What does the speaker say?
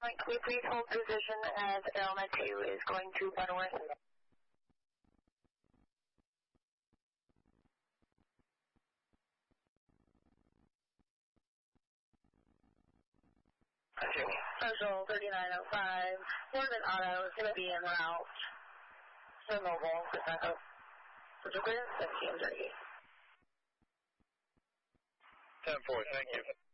Can you please hold position as Aeromet 2 is going to Butterworth? Social 3905, Northern Auto is going to be en route to Mobile, Echo. Central Clear, 1730. 10-4, thank you.